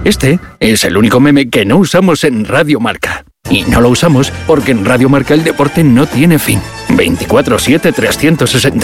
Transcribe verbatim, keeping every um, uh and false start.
Este es el único meme que no usamos en Radio Marca. Y no lo usamos porque en Radio Marca el deporte no tiene fin. veinticuatro siete trescientos sesenta.